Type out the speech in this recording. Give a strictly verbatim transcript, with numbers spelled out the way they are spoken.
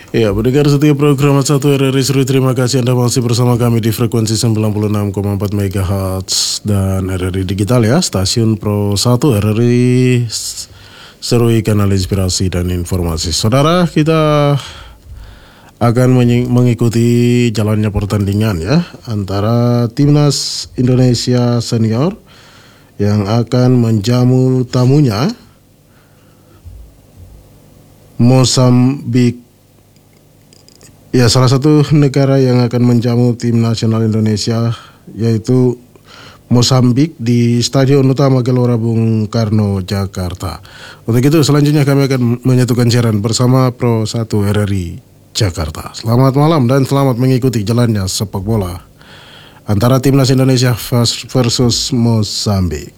Ya, pendengar setiap program satu R R I Seru, terima kasih Anda masih bersama kami di frekuensi sembilan puluh enam koma empat megahertz dan R R I Digital ya, stasiun Pro satu R R I Seru, kanal inspirasi dan informasi. Saudara, kita akan mengikuti jalannya pertandingan ya antara Timnas Indonesia Senior yang akan menjamu tamunya Mozambik. Ya, salah satu negara yang akan menjamu tim nasional Indonesia yaitu Mozambik di Stadion Utama Gelora Bung Karno, Jakarta. Untuk itu selanjutnya kami akan menyatukan siaran bersama Pro satu R R I Jakarta. Selamat malam dan selamat mengikuti jalannya sepak bola antara Timnas Indonesia versus Mozambik.